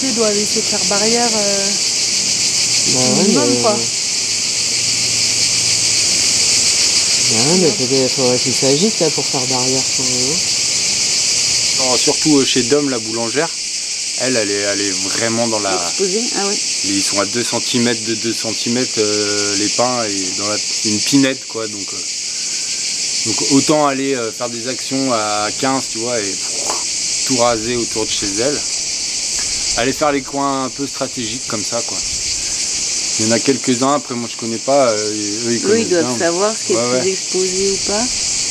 Ils doivent essayer de faire barrière minimum, quoi. Mais peut-être faudrait qu'ils s'agitent là pour faire barrière quand même. Non, surtout chez Dom, la boulangère, elle est vraiment dans la... Exposée, ah oui. Ils sont à 2 cm de 2 cm les pains et dans une pinette quoi. Donc autant aller faire des actions à 15 tu vois et tout raser autour de chez elle. Aller faire les coins un peu stratégiques comme ça quoi. Il y en a quelques-uns, après moi je connais pas, eux ils connaissent bien. Ils doivent savoir ce qui est plus exposé ou pas.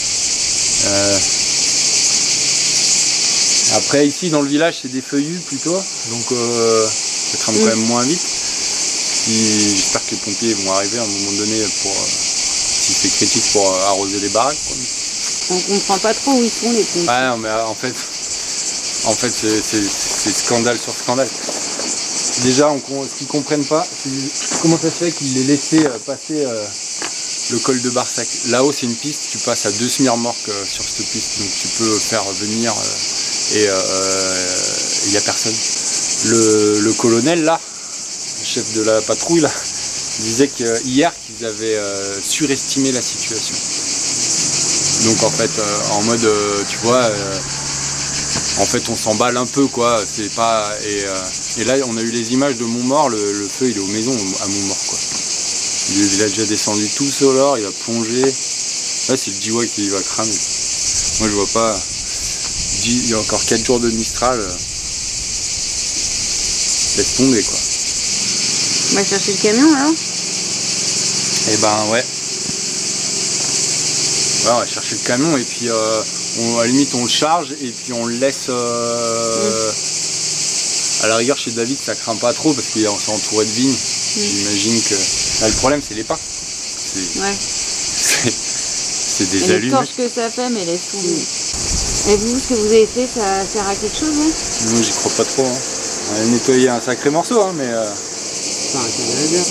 Après ici dans le village c'est des feuillus plutôt, donc ça crame quand même moins vite. J'espère que les pompiers vont arriver à un moment donné pour si c'est critique pour arroser les baraques quoi. On comprend pas trop où ils sont les pompiers. Ah non mais en fait c'est scandale sur scandale. Déjà ce qu'ils comprennent pas, c'est comment ça se fait qu'ils les laissaient passer le col de Barsac. Là-haut c'est une piste, tu passes à 2 semi-remorques sur cette piste, donc tu peux faire venir et il n'y a personne. Le colonel là, le chef de la patrouille là, disait qu'hier qu'ils avaient surestimé la situation. Donc en fait en mode tu vois en fait on s'emballe un peu quoi, c'est pas et là on a eu les images de Montmort, le feu il est aux maisons à Montmort quoi. Il a déjà descendu tout seul alors, il va plonger. Là c'est le G-Way qui va cramer. Moi je vois pas. Il y a encore 4 jours de Mistral. Laisse tomber quoi. On va chercher le camion alors. Eh ben ouais. Ouais, on va chercher le camion et puis à la limite on le charge et puis on le laisse à la rigueur chez David ça craint pas trop parce qu'il est entouré de vignes. J'imagine que là, le problème c'est les pins. C'est des allumes. Les torches que ça fait mais laisse tomber. Et vous, ce que vous avez fait, ça sert à quelque chose hein? Moi j'y crois pas trop. Hein. On a nettoyé un sacré morceau hein, mais c'est pas un canadair.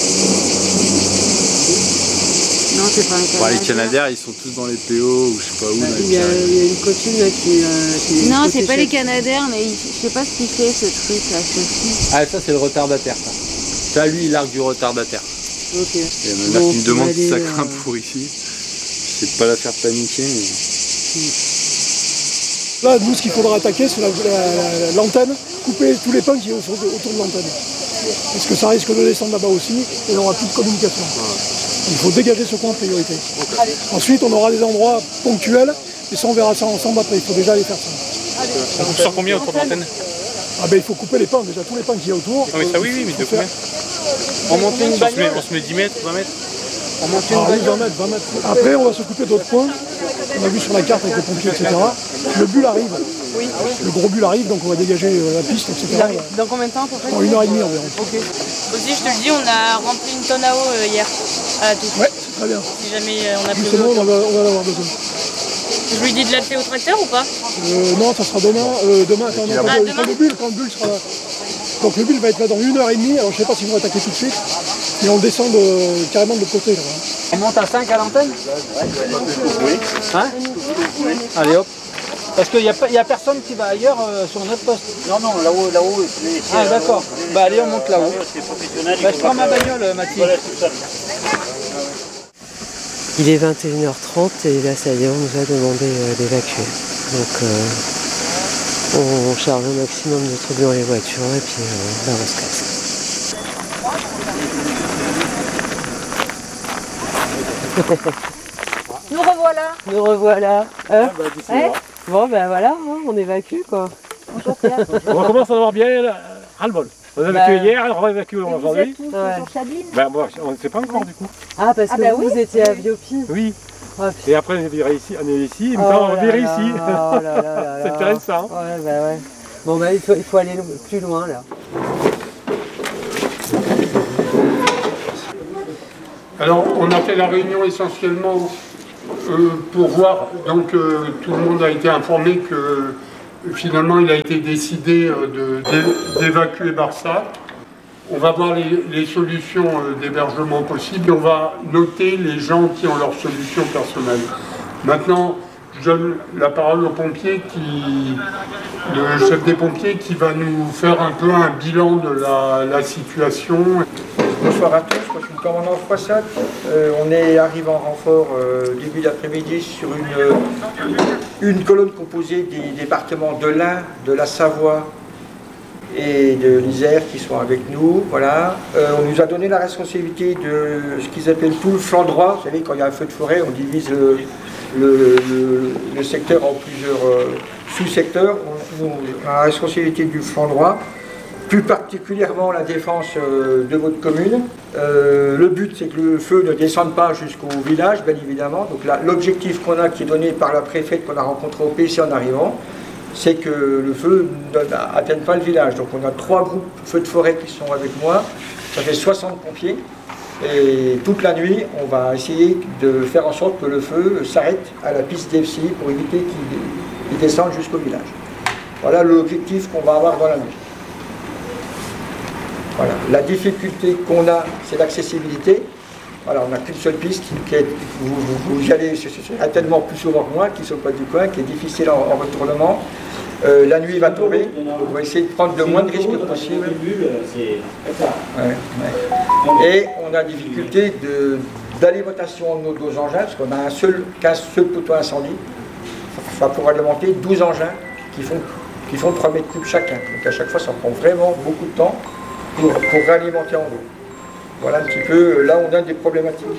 Non, c'est pas un canadair. Les canadaires ils sont tous dans les PO ou je sais pas où. Il y a une copine là qui non, c'est pas les canadaires, mais je sais pas ce qu'il fait ce truc là, Sophie. Ah ça c'est le retardataire ça. Ça lui il largue du retardataire. Ok. Il y en a qui me demandent si ça craint pour ici. Je sais pas la faire paniquer mais... Là, nous, ce qu'il faudra attaquer, c'est l'antenne, couper tous les pins qui sont autour de l'antenne. Parce que ça risque de descendre là-bas aussi, et on n'aura plus de communication. Il faut dégager ce coin en priorité. Ensuite, on aura des endroits ponctuels, et ça, on verra ça ensemble après. Il faut déjà aller faire ça. On coupe sur combien autour de l'antenne? Il faut couper les pins, déjà, tous les pins qu'il y a autour. Ah, mais ça, oui, mais de combien? On monte une bagnole. On se met 10 mètres, 20 mètres? On monte une bagnole. 20 mètres. Après, on va s'occuper d'autres points. On a vu sur la carte avec les pompiers, etc. Le bulle arrive. Oui. Le gros bulle arrive, donc on va dégager la piste, etc. Dans combien de temps pour faire? En 1h30 environ. Ok. Aussi, je te le dis, on a rempli une tonne à eau hier à la touche. Ouais, c'est très bien. Si jamais on a plus Justement, d'eau. on va avoir besoin. Je lui dis de l'atteler au tracteur ou pas? Non, ça sera demain. Demain, quand le bulle sera là. Donc le bulle va être là dans 1h30. Alors je sais pas s'ils vont attaquer tout de suite. Mais on descend carrément de l'autre côté. Là. On monte à 5 à l'antenne? Oui. Hein? Allez hop. Parce qu'il n'y a personne qui va ailleurs sur notre poste. Non, là-haut. Ah d'accord. Allez, on monte là-haut. Je prends ma bagnole, Mathilde. Voilà, tout ça. Il est 21h30 et là, ça y est, on nous a demandé d'évacuer. Donc, on charge au maximum de trucs dans les voitures et puis là, on se casse. Nous revoilà. Nous revoilà. Bon, voilà, on évacue quoi. On commence à avoir bien ras-le-bol. On a évacué hier, on va évacuer aujourd'hui. Moi, on ne sait pas encore du coup. Ah, parce que vous étiez à Biopi. Oui. Et après, on est ici, et maintenant on va virer ici. C'est intéressant. Ouais. Bon, il faut aller plus loin là. Alors, on a fait la réunion essentiellement pour voir, donc tout le monde a été informé que finalement il a été décidé d'évacuer Barsac. On va voir les solutions d'hébergement possibles et on va noter les gens qui ont leurs solutions personnelles. Maintenant, je donne la parole au pompier, le chef des pompiers, qui va nous faire un peu un bilan de la situation. Bonsoir à tous, moi je suis le commandant Froissat. On est arrivé en renfort début d'après-midi sur une colonne composée des départements de l'Ain, de la Savoie et de l'Isère qui sont avec nous. Voilà. On nous a donné la responsabilité de ce qu'ils appellent tout le flanc droit. Vous savez, quand il y a un feu de forêt, on divise le secteur en plusieurs sous-secteurs. On a la responsabilité du flanc droit, plus particulièrement la défense de votre commune. Le but, c'est que le feu ne descende pas jusqu'au village, bien évidemment. Donc là, l'objectif qu'on a, qui est donné par la préfète qu'on a rencontré au PC en arrivant, c'est que le feu n'atteigne pas le village. Donc on a 3 groupes feux de forêt qui sont avec moi. Ça fait 60 pompiers. Et toute la nuit, on va essayer de faire en sorte que le feu s'arrête à la piste DFCI pour éviter qu'il descende jusqu'au village. Voilà l'objectif qu'on va avoir dans la nuit. Voilà. La difficulté qu'on a, c'est l'accessibilité. Voilà, on n'a qu'une seule piste, vous y allez certainement plus souvent que moi, qui ne sont pas du coin, qui est difficile en retournement. La nuit va tomber, on va essayer de prendre le moins de risques possible. Et on a la difficulté d'alimentation en eau de nos engins, parce qu'on a qu'un seul poteau incendie. Il va pouvoir alimenter 12 engins qui font 3 mètres cubes chacun. Donc à chaque fois, ça prend vraiment beaucoup de temps pour réalimenter en eau. Voilà un petit peu, là on a des problématiques.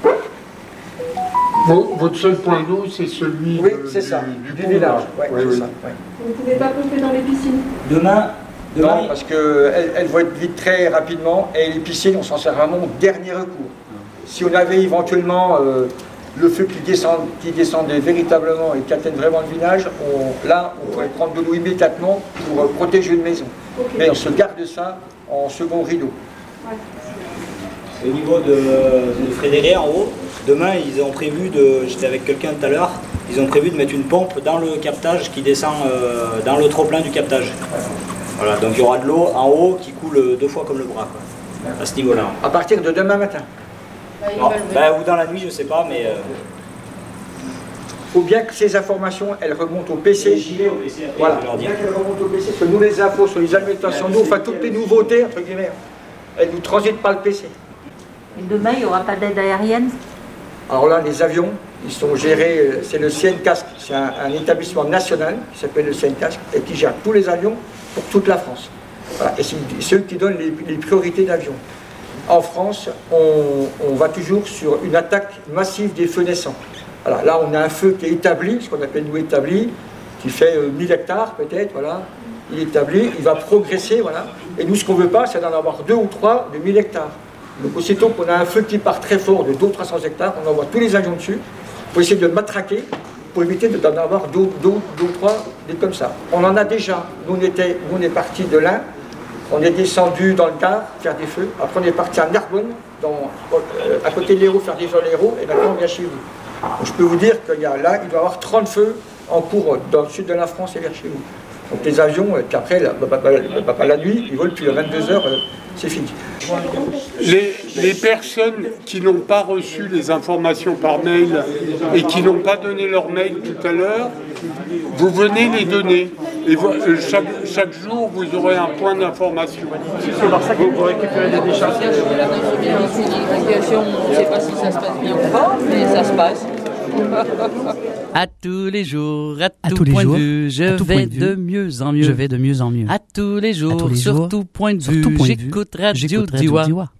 Votre seul point d'eau, c'est celui du village. Ouais, oui, oui. Ça, ouais. Vous ne pouvez pas pomper dans les piscines? Demain non, parce qu'elles vont être vides très rapidement, et les piscines, on s'en sert vraiment au dernier recours. Si on avait éventuellement le feu qui descendait véritablement et qui atteigne vraiment le village, on pourrait prendre de l'eau immédiatement pour protéger une maison. Okay. Mais on se garde ça en second rideau. Ouais. Au niveau de Frédéric en haut, demain ils ont prévu j'étais avec quelqu'un tout à l'heure, ils ont prévu de mettre une pompe dans le captage qui descend dans le trop-plein du captage. Voilà, donc il y aura de l'eau en haut qui coule 2 fois comme le bras, quoi, à ce niveau-là. À partir de demain matin? Ou dans la nuit, je sais pas, mais... Il faut bien que ces informations, elles remontent au PC. Voilà, il faut bien qu'elles remontent au PC, parce que nous, les infos sur les alimentations d'eau, enfin toutes les nouveautés, entre guillemets, elles ne nous transitent pas le PC. Et demain, il n'y aura pas d'aide aérienne? Alors là, les avions, ils sont gérés, c'est le CNCASC, c'est un établissement national qui s'appelle le CNCASC et qui gère tous les avions pour toute la France. Voilà. Et c'est ceux qui donnent les priorités d'avion. En France, on va toujours sur une attaque massive des feux naissants. Voilà. Là, on a un feu qui est établi, ce qu'on appelle nous établi, qui fait 1000 hectares peut-être, voilà. Il est établi, il va progresser, voilà. Et nous, ce qu'on ne veut pas, c'est d'en avoir 2 ou 3 de 1000 hectares. Donc aussitôt qu'on a un feu qui part très fort de 200 ou 300 hectares, on envoie tous les avions dessus pour essayer de le matraquer, pour éviter d'en avoir 2 ou 3 des comme ça. On en a déjà. Nous, on est parti de l'Ain, on est descendu dans le Gard faire des feux. Après, on est parti à Narbonne, à côté de l'Hérault, faire des feux à l'Hérault, et maintenant on vient chez vous. Donc, je peux vous dire qu'il y a là, il doit y avoir 30 feux en cours dans le sud de la France et vers chez vous. Donc les avions, puis après, la nuit, ils volent plus à 22h, c'est fini. Les personnes qui n'ont pas reçu les informations par mail et qui n'ont pas donné leur mail tout à l'heure, vous venez les donner. Et chaque jour, vous aurez un point d'information. C'est par ça que vous récupérez des décharges. On ne sait pas si ça se passe bien ou pas, mais ça se passe. À tous les jours, à tout point de vue, je vais de mieux en mieux. Je vais de mieux en mieux. À tous les jours, sur tout point de vue, j'écoute Radio Diois.